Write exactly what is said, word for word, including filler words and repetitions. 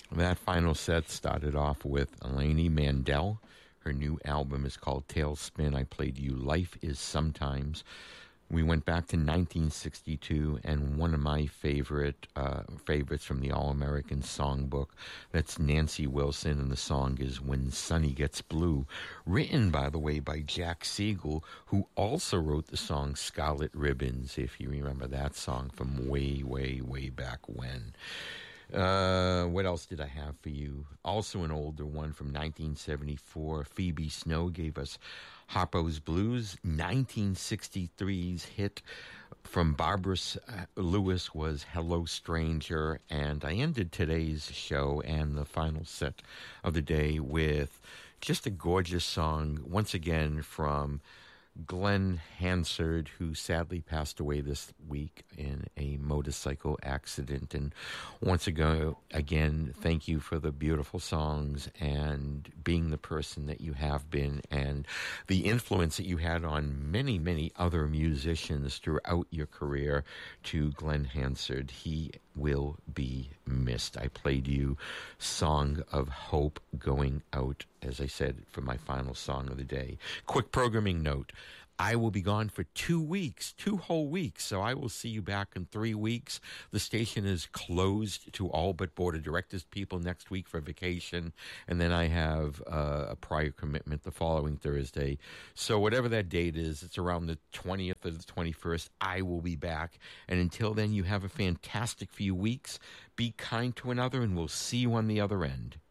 That final set started off with Eleni Mandel. Her new album is called Tailspin. I played you Life is Sometimes. We went back to nineteen sixty-two, and one of my favorite uh, favorites from the All-American Songbook, that's Nancy Wilson, and the song is When Sunny Gets Blue, written, by the way, by Jack Siegel, who also wrote the song Scarlet Ribbons, if you remember that song from way, way, way back when. Uh, what else did I have for you? Also an older one from nineteen seventy-four. Phoebe Snow gave us Harpo's Blues. nineteen sixty-three's hit from Barbara Lewis was Hello Stranger. And I ended today's show and the final set of the day with just a gorgeous song, once again, from Glenn Hansard, who sadly passed away this week in a motorcycle accident. And once ago, again, thank you for the beautiful songs and being the person that you have been and the influence that you had on many, many other musicians throughout your career. To Glenn Hansard, he will be missed. I played you Song of Hope going out, as I said, for my final song of the day. Quick programming note. I will be gone for two weeks, two whole weeks, so I will see you back in three weeks. The station is closed to all but board of directors people next week for vacation, and then I have uh, a prior commitment the following Thursday. So whatever that date is, it's around the twentieth or the twenty-first, I will be back. And until then, you have a fantastic few weeks. Be kind to another, and we'll see you on the other end.